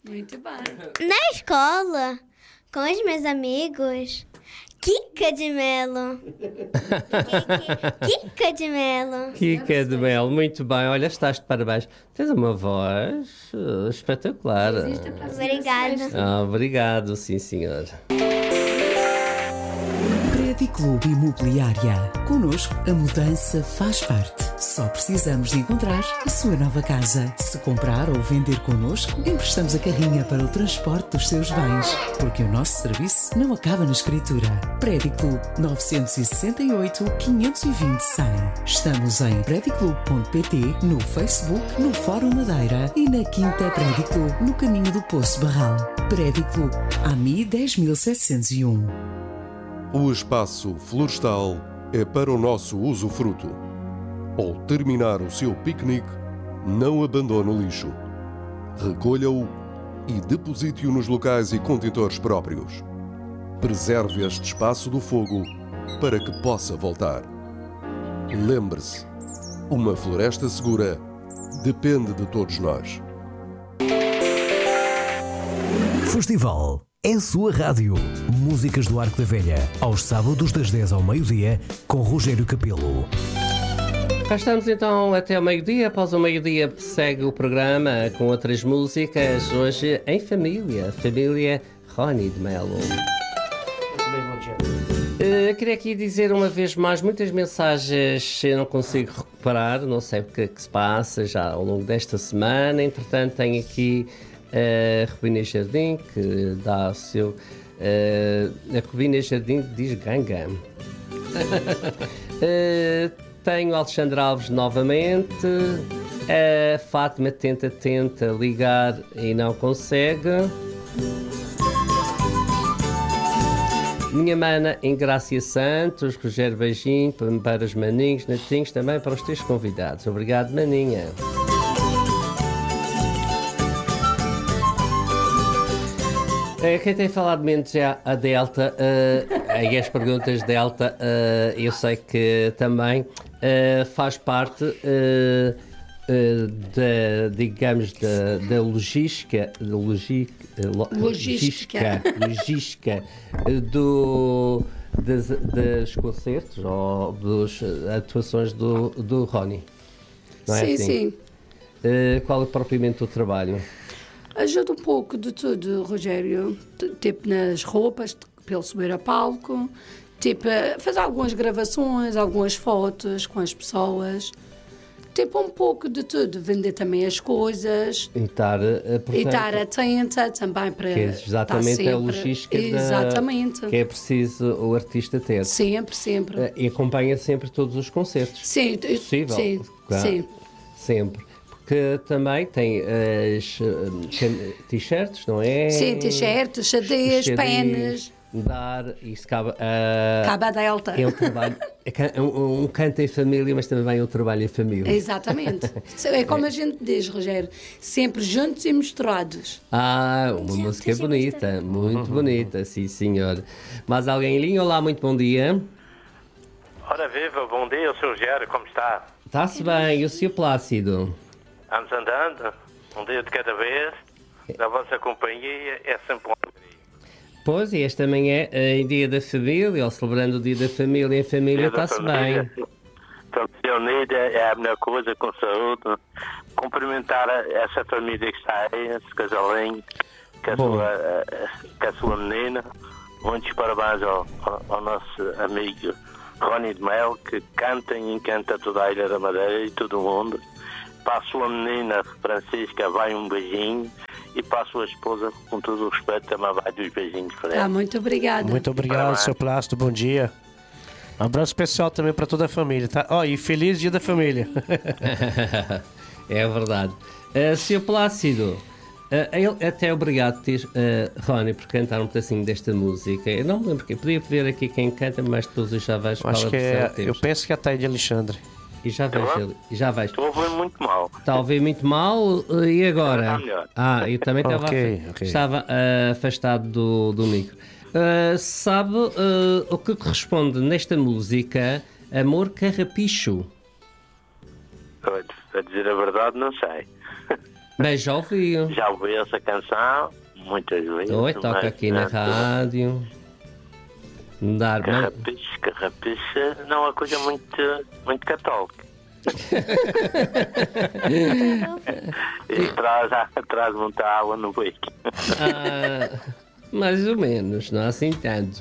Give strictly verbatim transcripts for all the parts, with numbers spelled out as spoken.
Muito bem. Na escola, com os meus amigos, Kika de Melo. Kika de Melo. Kika de Melo, muito bem. Olha, estás de parabéns. Tens uma voz uh, espetacular. Obrigada. Ah, obrigado, sim, senhor. Clube Imobiliária. Connosco, a mudança faz parte. Só precisamos de encontrar a sua nova casa. Se comprar ou vender connosco, emprestamos a carrinha para o transporte dos seus bens. Porque o nosso serviço não acaba na escritura. Prédio Clube nove seis oito, cinco dois zero, cem. Estamos em prédio clube ponto pt, no Facebook, no Fórum Madeira e na Quinta Prédio Clube, no caminho do Poço Barral. Prédio Clube, A M I dez mil setecentos e um. O espaço florestal é para o nosso usufruto. Ao terminar o seu piquenique, não abandone o lixo. Recolha-o e deposite-o nos locais e contentores próprios. Preserve este espaço do fogo para que possa voltar. Lembre-se, uma floresta segura depende de todos nós. Festival é a sua rádio. Músicas do Arco da Velha, aos sábados das dez ao meio-dia, com Rogério Capelo. Cá estamos então até ao meio-dia. Após o meio-dia segue o programa com outras músicas. Hoje em família. Família Rony de Melo. Uh, queria aqui dizer uma vez mais, muitas mensagens eu não consigo recuperar, não sei o que é que se passa já ao longo desta semana. Entretanto, tenho aqui a Rubina Jardim, que dá o seu... Uh, a Rubina Jardim diz ganga. uh, tenho o Alexandre Alves novamente. A Fátima tenta, tenta ligar e não consegue. Minha mana Ingrácia Santos, Rogério beijinho para os maninhos, netinhos, também para os teus convidados. Obrigado, maninha. Quem tem falado menos é a Delta, uh, e as perguntas Delta, uh, eu sei que também uh, faz parte, uh, uh, da, digamos, da, da logística, da logi, lo, logística, logística do, das, das concertos ou das atuações do, do Rony. Não é sim, assim? sim. Uh, qual é propriamente o trabalho? Ajuda um pouco de tudo, Rogério. Tipo nas roupas, para ele subir a palco, tipo fazer algumas gravações, algumas fotos com as pessoas. Tipo um pouco de tudo. Vender também as coisas. E estar, portanto, e estar atenta também para... Que é exatamente sempre, a logística exatamente. Da, que é preciso o artista ter. Sempre, sempre. E acompanha sempre todos os concertos. Sim, possível. Sim, claro, sim. Sempre. Que também tem as uh, t-shirts, não é? Sim, t-shirts, xadrez, penas. Dar, isso cabe a... Cabe a Delta. É um trabalho, é um, um canto em família, mas também é um trabalho em família. Exatamente. É como a gente diz, Rogério, sempre juntos e misturados. Ah, uma música bonita, muito bonita, sim senhor. Mas alguém em linha? Olá, muito bom dia. Ora viva, bom dia, o senhor Rogério, como está? Está-se bem, e o senhor Plácido? Vamos andando, um dia de cada vez, na vossa companhia é sempre um alegria. Pois, e esta manhã, em dia da família, ou celebrando o dia da família, em família, está-se bem. Família unida é a melhor coisa, com saúde. Cumprimentar essa família que está aí, esse casalinho, com a, sua, com a sua menina. Muitos parabéns ao, ao nosso amigo Rony de Melo, que canta e encanta toda a Ilha da Madeira e todo o mundo. Para a sua menina Francisca vai um beijinho, e para a sua esposa, com todo o respeito, também vai dos beijinhos para ela. Ah, muito obrigada. Muito obrigado, seu Plácido, bom dia. Um abraço especial também para toda a família, tá? Ó, oh, e feliz dia da família. É verdade. Uh, senhor Plácido, uh, até obrigado, ter, uh, Rony, por cantar um pedacinho desta música. Eu não me lembro quem. Podia ver aqui quem canta, mas depois eu já vejo qual Acho que é, eu penso que é a Taide Alexandre. E já vejo ele, já vejo. Estou a ouvir muito mal. Está a ouvir muito mal, e agora? Ah, eu também estava, okay, okay. estava uh, afastado do, do micro. Uh, sabe uh, o que corresponde nesta música? Amor Carrapicho. A dizer a verdade, não sei. Bem, já ouvi. Já ouvi essa canção muitas vezes. Oi, toca mas, aqui na né, rádio. Dar bem. Carrapicho, carrapicho não é uma coisa muito, muito católica. E traz, traz muita água no beco. Ah, mais ou menos, não assim tanto.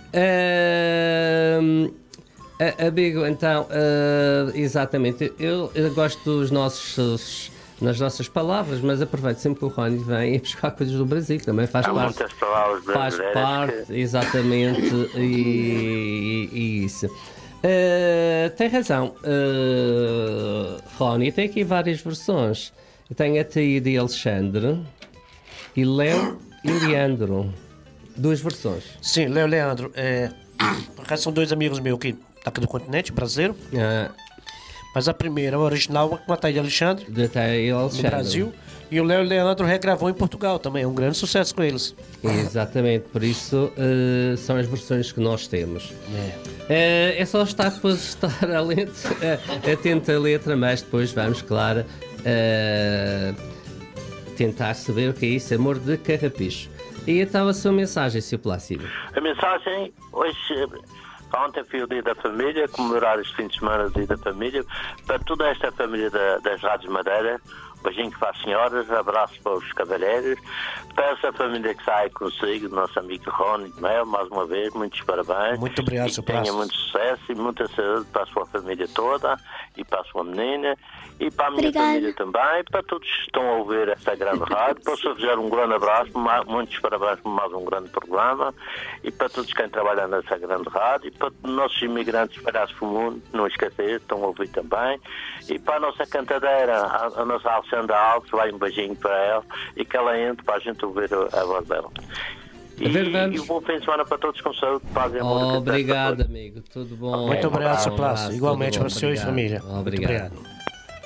Uh, amigo, então, uh, exatamente, eu, eu gosto dos nossos, nas nossas palavras, mas aproveito sempre que o Rony vem buscar coisas do Brasil, também faz Há parte. muitas palavras Faz parte, que... exatamente, e, e isso. Uh, tem razão, uh, Rony, tem aqui várias versões. Eu tenho a Taíde de Alexandre e Léo e Leandro. Duas versões. Sim, Léo e Leandro. É, são dois amigos meus aqui, aqui do continente brasileiro. Ah, Mas a primeira, a original, com a Taíde Alexandre, de Taíde Alexandre. no Brasil. E o Léo e Leandro regravou em Portugal também. É um grande sucesso com eles. Exatamente, por isso uh, são as versões que nós temos. É, uh, é só estar depois estar alento, uh, atento à letra, mas depois vamos, claro, uh, tentar saber o que é isso, amor de carrapicho. E então a sua mensagem, seu Plácido? A mensagem, hoje, ontem foi o Dia da Família, comemorar este fim de semana o Dia da Família, para toda esta família da, das Rádios Madeira. Beijinho para as senhoras, abraço para os cavalheiros, para essa família que sai consigo, nosso amigo Rony de Mel, mais uma vez, muitos parabéns. Muito obrigado, seu Tenha Plácido. muito sucesso e muita saúde para a sua família toda e para a sua menina e para a minha Obrigada. família também, para todos que estão a ouvir esta grande rádio. Para o senhor fazer um grande abraço, ma- muitos parabéns por mais um grande programa e para todos quem trabalha nessa grande rádio e para os nossos imigrantes espalhados pelo mundo, não esquecer, estão a ouvir também. E para a nossa cantadeira, a, a nossa Alexandra Alves, vai um beijinho para ela e que ela entre para a gente ouvir a, a voz dela. E, ver, vamos. e um bom fim de semana para todos com saúde, paz e amor. Oh, obrigado, amigo. Tudo bom? Muito obrigado, Um seu Plácido. abraço, Igualmente tudo para bom, o senhor e obrigado. família. Muito Obrigado. obrigado.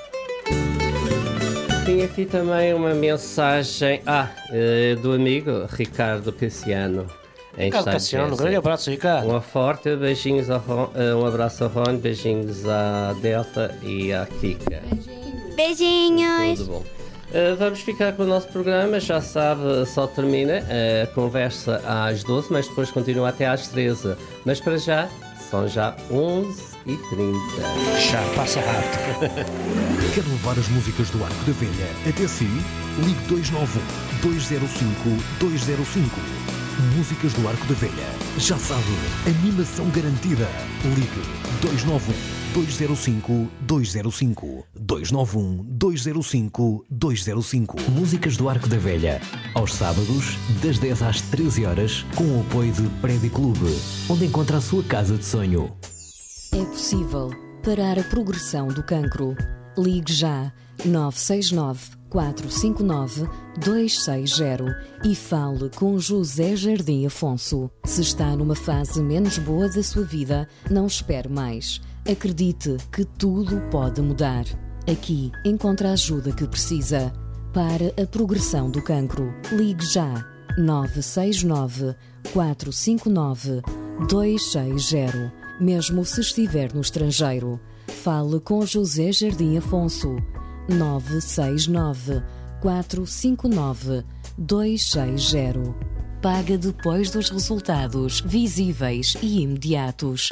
Tem aqui também uma mensagem ah, eh, do amigo Ricardo Cassiano. Em Ricardo Sá de Cassiano, um Bessa. grande abraço, Ricardo. Um forte beijinhos ao Ron, eh, um abraço ao Ron, beijinhos à Delta e à Kika. Beijinhos. Tudo bom. Uh, vamos ficar com o nosso programa, já sabe, só termina a conversa às doze, mas depois continua até às treze. Mas para já, são já onze e trinta. Já passa rápido. Quer levar as músicas do Arco da Velha até si? Ligue dois nove um, dois zero cinco, dois zero cinco. Músicas do Arco da Velha. Já sabe, animação garantida. Ligue dois nove um, dois zero cinco, dois zero cinco. dois nove um, dois zero cinco, dois zero cinco. Músicas do Arco da Velha. Aos sábados, das dez às treze horas, com o apoio de Prédio Clube, onde encontra a sua casa de sonho. É possível parar a progressão do cancro. Ligue já nove seis nove, quatro cinco nove, dois seis zero e fale com José Jardim Afonso. Se está numa fase menos boa da sua vida, não espere mais. Acredite que tudo pode mudar. Aqui encontra a ajuda que precisa. Para a progressão do cancro, ligue já nove seis nove, quatro cinco nove, dois seis zero. Mesmo se estiver no estrangeiro, fale com José Jardim Afonso. nove seis nove, quatro cinco nove, dois seis zero. Paga depois dos resultados visíveis e imediatos.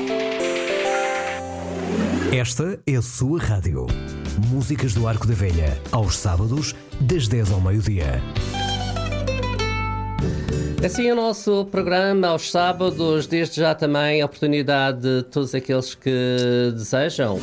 Esta é a sua rádio. Músicas do Arco da Velha, aos sábados, das dez ao meio-dia. Assim o nosso programa aos sábados, desde já também a oportunidade de todos aqueles que desejam.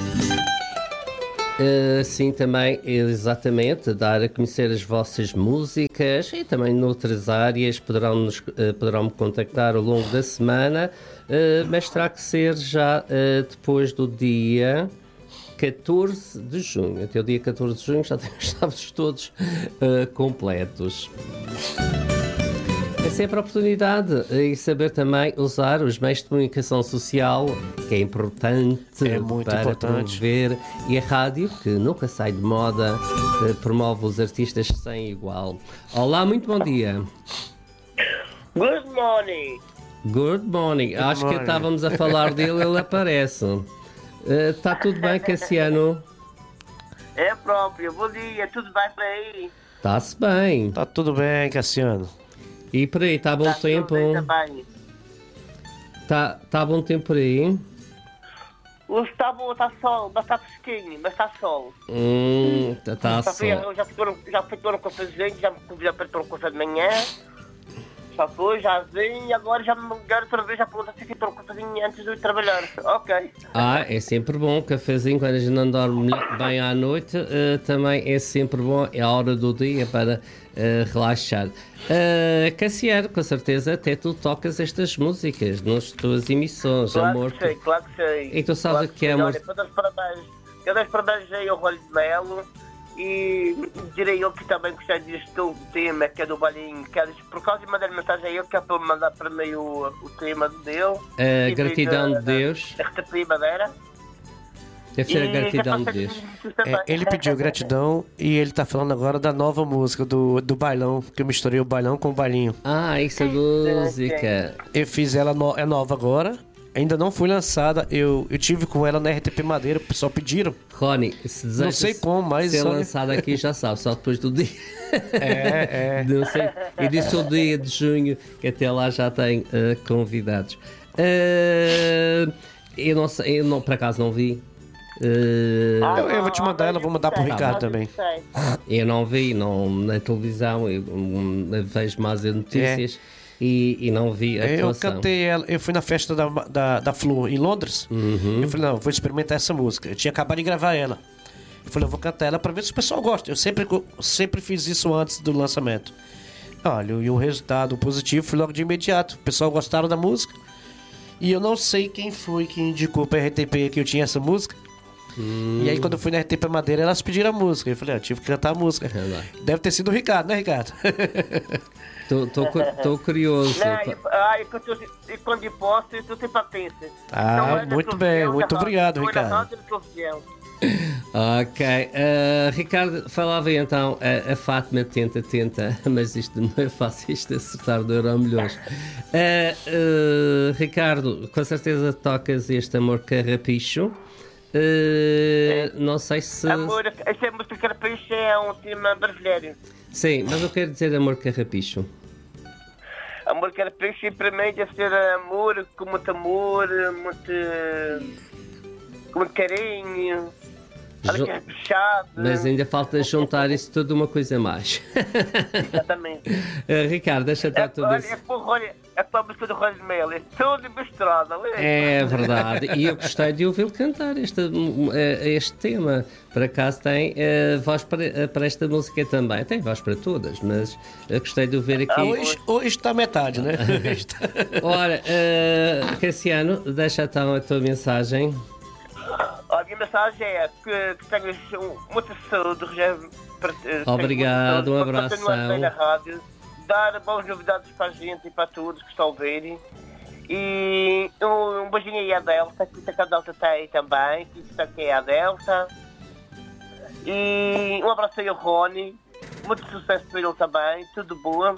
Uh, sim, também, exatamente, dar a conhecer as vossas músicas e também noutras áreas poderão, nos, uh, poderão me contactar ao longo da semana, uh, mas terá que ser já uh, depois do dia catorze de junho. Até o dia catorze de junho já temos os sábados todos uh, completos. É sempre a oportunidade e saber também usar os meios de comunicação social, que é importante É muito para importante. promover, e a rádio, que nunca sai de moda, eh, promove os artistas sem igual. Olá, muito bom dia. Good morning. Good morning. Acho morning. que estávamos a falar dele, ele aparece. Está tudo bem, Cassiano? É próprio. Bom dia, tudo bem por aí? Está-se bem. Tá tudo bem, Cassiano. E por aí, está bom Tá tempo? tudo bem também. Está tá bom tempo por aí? Hoje está bom, está sol, mas está fresquinho, mas está sol. Hum, está já, fui, só. já fui tomar um- já fui tomar um cafezinho, já me convidaram para tomar um café de manhã. Já fui, já vim, e agora já me ligaram outra vez, já perguntam se eu tomar um cafezinho antes de eu ir trabalhar. Ok. Ah, é sempre bom. Cafezinho, quando a gente não dorme bem à noite, eh, também é sempre bom. É a hora do dia para eh, relaxar. Uh, Cassiano, com certeza, até tu tocas estas músicas nas tuas emissões, Claro amor. que sei, claro que sei. E tu sabes Claro o que é, sei. amor? Olha, para dar os parabéns, eu dei os parabéns aí ao Rolho de Melo e direi eu que também gostei deste tema, que é do Balinho, que é, por causa de mandar mensagem a ele, que é para mandar para mim o, o tema dele. A E gratidão da- de Deus. Da R T P Madeira. Deve ser a E gratidão já de Deus. faço isso também. É, ele pediu gratidão e ele tá falando agora da nova música do, do bailão, que eu misturei o bailão com o bailinho. Ah, isso é música. Eu fiz ela, no, é nova agora, ainda não foi lançada, eu, eu tive com ela na R T P Madeira, o pessoal pediram. Rony, se deseja Não sei como, mas ser olha- lançado aqui já sabe, só depois do dia. É, é. Não sei. Eu disse o dia de junho, que até lá já tem uh, convidados. Uh, eu não sei, eu não, por acaso não vi. Uh, Eu, eu vou te mandar ela, vou mandar pro Ricardo também. Eu não vi não, na televisão, eu, hum, vejo mais as notícias e, e não vi a Eu atuação. cantei ela, eu fui na festa da, da, da Flu em Londres. Uhum. Eu falei, não, eu vou experimentar essa música. Eu tinha acabado de gravar ela. Eu falei, eu vou cantar ela pra ver se o pessoal gosta. Eu sempre, sempre fiz isso antes do lançamento. Olha, e o resultado positivo foi logo de imediato. O pessoal gostaram da música. E eu não sei quem foi que indicou pra R T P que eu tinha essa música. Hum. E aí, quando eu fui na R T P Madeira, elas pediram a música. Eu falei, ah, eu tive que cantar a música. Deve ter sido o Ricardo, né, Ricardo? Estou curioso. Não, e, ah, e quando, eu- e quando eu posso, eu estou sem patência. Ah, Não é da muito televisão, bem, da muito rádio, obrigado, não é da Ricardo. rádio, é da televisão. Ok. Uh, Ricardo, falava então, a, a Fátima tenta, tenta, mas isto não é fácil, isto é acertar do euro a milhões. Uh, uh, Ricardo, com certeza tocas este Amor Carrapicho. Uh, não sei se. Amor, essa música Carapeixe é um tema brasileiro. Sim, mas eu quero dizer Amor Carrapicho. Amor Carapeixe para mim deve ser amor com muito amor, muito, com muito carinho. Olha que é fechado. Mas ainda falta juntar isso tudo uma coisa mais. Exatamente. Uh, Ricardo, deixa-te a tua Olha, vez. é para o Rolho- é para a música do Rolho de Mel, é tudo misturado. olha. É verdade, e eu gostei de ouvi-lo cantar este, eh, este tema. Por acaso tem eh, voz para, eh, para esta música também. Tem voz para todas, mas eu gostei de ouvir aqui. Ah, hoje, hoje está metade, né? Hoje tá- Ora, eh, Cassiano, deixa então a tua mensagem. A minha mensagem é que, que tenhas um- muita saúde, Rogério. para- eh, tenhas Obrigado, muita um saúde, para continuar bem na abração. rádio, dar boas novidades para a gente e para todos que estão a ouvir. E um, um beijinho aí à Delta, que a Delta está aí também, que está aqui a Delta. E um abraço aí ao Rony, muito sucesso para ele também, tudo bom.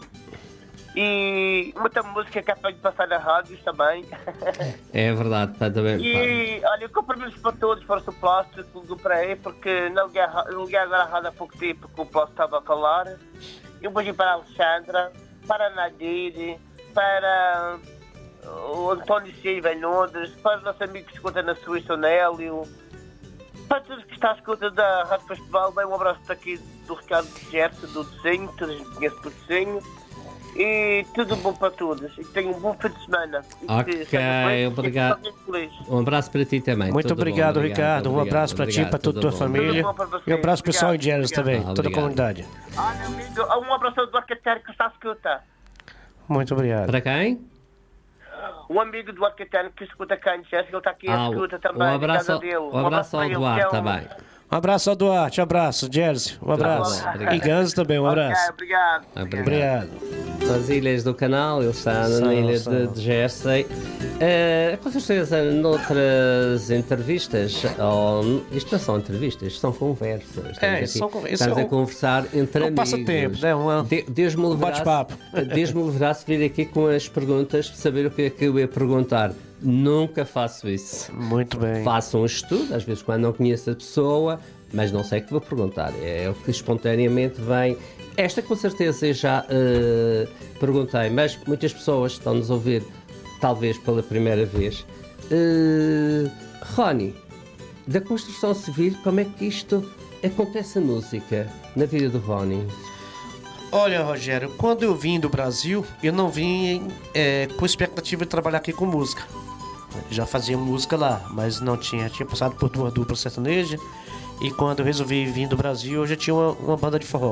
E muita música que é para passar na rádio também. É verdade, pá, também. E olha, cumprimentos para todos, para o seu plástico do Praia, porque não liguei, a- não liguei agora a rádio há pouco tempo que o plástico estava a falar. E um beijinho para a Alexandra, para a Nadir, para o António Silva em Londres, para o nosso amigo que escuta na Suíça, o Nélio, para todos que estão à escuta da Rádio Festival. Bem, um abraço daqui do Ricardo de Gerson, do desenho, todos a gente conhece por desenho. E tudo bom para todos. E tenham um bom fim de semana. E Ok, que seja feliz, obrigado. e que seja feliz. Um abraço para ti também. Muito Tudo bom, obrigado, Ricardo. Um obrigado, abraço para ti, obrigado, para toda a tudo tua bom. família. Tudo bom para vocês. E um abraço pro pessoal em Obrigado, Geras também, obrigado. toda a comunidade. Ah, meu amigo, um abraço do Arquiteto que está a escutar. Muito obrigado. Para quem? Um amigo do Arquiteto que escuta cá em Jéssica, ele está aqui Ah, a escuta um também. abraço, na casa dele. um abraço ao para ele, Duarte que é um- também. Um abraço ao Duarte, um abraço, Jersey, um abraço. bom, obrigado. E Ganso também, um Ok, abraço. obrigado. Obrigado. As ilhas do canal, ele está São, na ilha são. de, de Jersey. Eh, com certeza, noutras entrevistas, ou, isto não são entrevistas, são conversas. Estamos É, aqui- são con- isso estamos é a um- conversar entre um amigos. passatempo, né? Uma- De, Deus me um livrasse, bate-papo. Deus me livrasse vir aqui com as perguntas, para saber o que é que eu ia perguntar. Nunca faço isso. Muito bem. Faço um estudo, às vezes quando não conheço a pessoa, mas não sei o que vou perguntar. É o que espontaneamente vem. Esta com certeza eu já uh, perguntei, mas muitas pessoas estão-nos a ouvir, talvez pela primeira vez. Uh, Rony, da construção civil, como é que isto acontece a música na vida do Rony? Olha, Rogério, quando eu vim do Brasil, eu não vim é, com expectativa de trabalhar aqui com música. Já fazia música lá, mas não tinha, tinha passado por uma dupla sertaneja. E quando eu resolvi vir do Brasil, eu já tinha uma, uma banda de forró.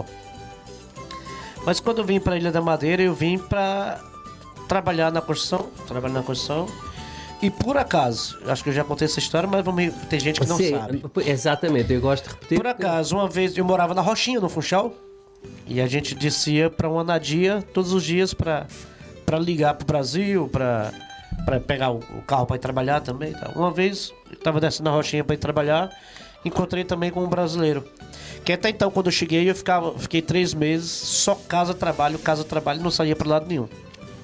Mas quando eu vim para Ilha da Madeira, eu vim para trabalhar na construção, trabalhar na construção. E por acaso, acho que eu já contei essa história, mas vamos, tem gente que não Sim, sabe. Exatamente, eu gosto de repetir. Por acaso, uma vez eu morava na Rochinha, no Funchal, e a gente descia para uma Nadia todos os dias para para ligar pro Brasil, para para pegar o, o carro para ir trabalhar também. Tá? Uma vez eu estava descendo na Rochinha para ir trabalhar, encontrei também com um brasileiro. Que até então, quando eu cheguei, eu ficava, fiquei três meses só casa-trabalho, casa-trabalho, não saía para lado nenhum.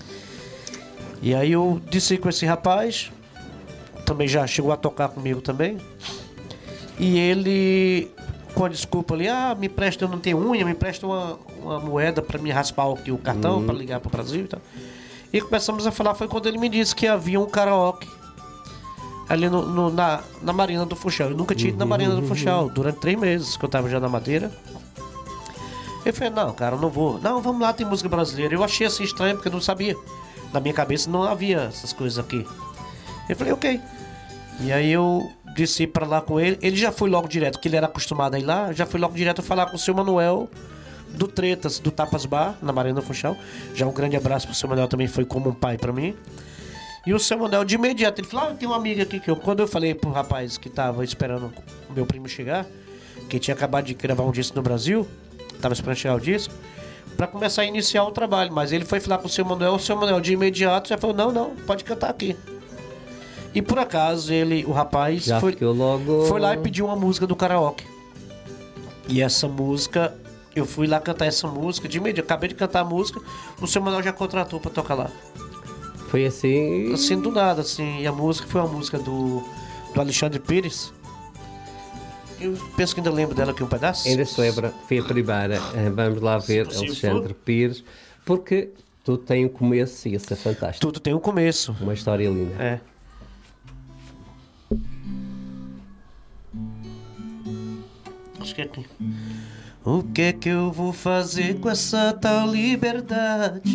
E aí eu desci com esse rapaz, também já chegou a tocar comigo também. E ele, com a desculpa ali, ah, me empresta, eu não tenho unha, me empresta uma, uma moeda para me raspar aqui o cartão, uhum. para ligar para o Brasil e tal. E começamos a falar, foi quando ele me disse que havia um karaoke ali no, no, na, na Marina do Funchal. Eu nunca tinha ido na Marina do Funchal, durante três meses que eu tava já na Madeira. Eu falei, não, cara, eu não vou. Não, vamos lá, tem música brasileira. Eu achei assim estranho, porque eu não sabia. Na minha cabeça não havia essas coisas aqui. Eu falei, ok. E aí eu desci pra lá com ele. Ele já foi logo direto, porque ele era acostumado a ir lá. Já foi logo direto a falar com o seu Manuel do Tretas, do Tapas Bar, na Marina do Funchal. Já um grande abraço pro seu Manuel, também foi como um pai pra mim. E o seu Manuel, de imediato, ele falou, ah, tem uma amiga aqui que eu... Quando eu falei pro rapaz que tava esperando o meu primo chegar, que tinha acabado de gravar um disco no Brasil, tava esperando chegar o disco, pra começar a iniciar o trabalho. Mas ele foi falar com o seu Manuel, o seu Manuel de imediato já falou, não, não, pode cantar aqui. E por acaso, ele, o rapaz, já foi, logo... foi lá e pediu uma música do karaoke. E essa música, eu fui lá cantar essa música, de imediato, acabei de cantar a música, o seu Manuel já contratou pra tocar lá. Foi assim... Assim, do nada, assim. E a música foi uma música do, do Alexandre Pires. Eu penso que ainda lembro dela aqui um pedaço. Ainda se lembra, foi a primeira. Vamos lá ver Alexandre Pires. Porque tudo tem um começo e isso é fantástico. Tudo tem um começo. Uma história linda. É. Acho que é aqui. O que é que eu vou fazer com essa tal liberdade?